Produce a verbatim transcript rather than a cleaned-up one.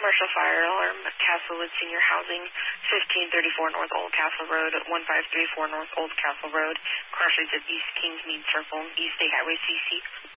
commercial fire alarm, Castlewood Senior Housing, fifteen thirty-four North Old Castle Road, one five three four North Old Castle Road, crossroads at East Kingsmead Circle, East State Highway C C.